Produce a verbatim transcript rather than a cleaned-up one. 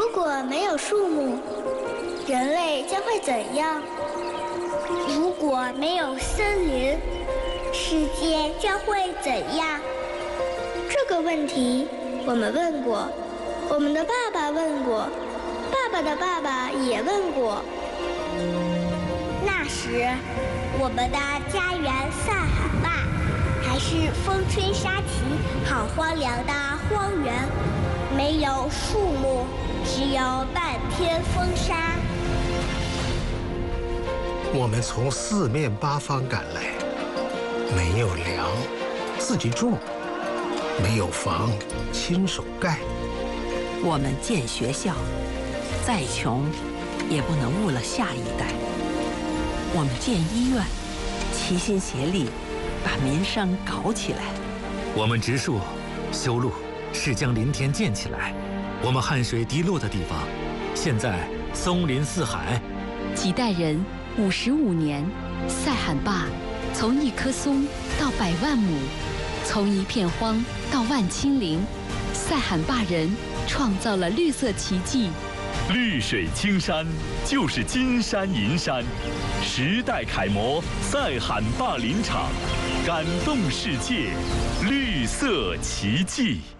如果没有树木，人类将会怎样？如果没有森林，世界将会怎样？这个问题我们问过，我们的爸爸问过，爸爸的爸爸也问过。那时，我们的家园塞罕坝还是风吹沙起、好荒凉的荒原，没有树木，只有漫天风沙。 我们从四面八方赶来，没有粮，自己种；没有房，亲手盖。 我们建学校，再穷也不能误了下一代。我们建医院，齐心协力把民生搞起来。 我们植树、修路，是将林田建起来。我们汗水滴落的地方，现在松林四海。 几代人，五十五年，塞罕坝从一棵松到百万亩，从一片荒到万顷林，塞罕坝人创造了绿色奇迹。 绿水青山就是金山银山，时代楷模塞罕坝林场，感动世界，绿色奇迹。